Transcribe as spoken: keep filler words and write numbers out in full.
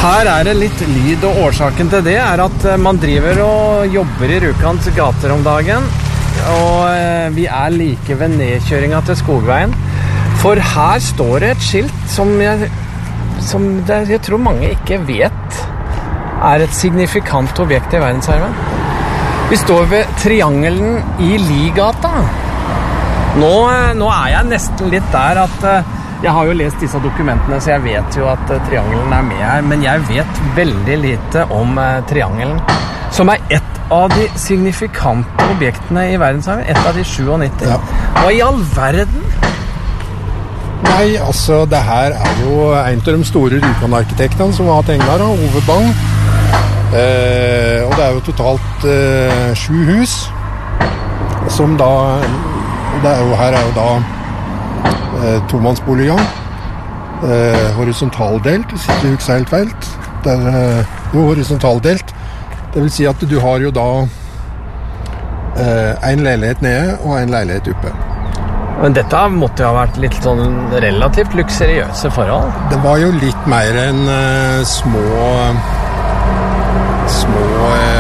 Her er det litt lyd, og årsaken til det er at man driver og jobber i Rjukans gater om dagen, og vi er like ved nedkjøringen til Skogveien. For her står det et skilt som jeg, som det, jeg tror mange ikke vet er et signifikant objekt i verdensarven. Vi står ved triangelen i Ligata. Nå, nå er jeg nesten litt der at jeg har jo lest disse dokumentene, så jeg vet jo at uh, triangelen er med her, men jeg vet veldig lite om uh, triangelen, som er et av de signifikante objektene i verdensarven, et av de syttisju. Ja. Hva i all verden? Nei, altså, det her er jo en av de store Rjukan-arkitektene som har tenkt her, Ove Bang. Eh, og det er jo totalt eh, sju hus, som da, det er jo, her er jo da tomannsboliggang, eh, horisontaldelt, hvis ikke husker helt feil. Det er eh, jo horisontaldelt. Det vil si at du har jo da eh, en leilighet nede og en leilighet oppe. Men dette måtte jo ha vært litt sånn relativt luksuriøse forhold. Det var jo litt mer enn eh, små små eh,